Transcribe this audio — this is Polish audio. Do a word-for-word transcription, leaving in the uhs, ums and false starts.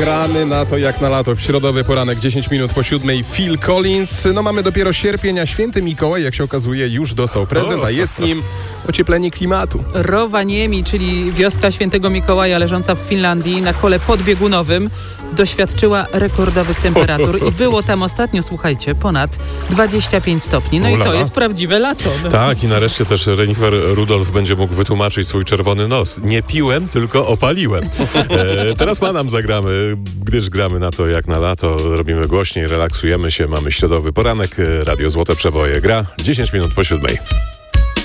gramy na to jak na lato. W środowy poranek, dziesięć minut po siódmej, Phil Collins. No mamy dopiero sierpień, a święty Mikołaj, jak się okazuje, już dostał prezent, a jest nim ocieplenie klimatu. Rovaniemi, czyli wioska świętego Mikołaja leżąca w Finlandii na kole podbiegunowym, doświadczyła rekordowych temperatur i było tam ostatnio, słuchajcie, ponad dwadzieścia pięć stopni. No Ula. i to jest prawdziwe lato. No. Tak, i nareszcie też renifer Rudolf będzie mógł wytłumaczyć swój czerwony nos. Nie piłem, tylko opaliłem. E, teraz ma nam zagramy, gdyż gramy na to jak na lato. Robimy głośniej, relaksujemy się, mamy środowy poranek. Radio Złote Przeboje gra dziesięć minut po siódmej.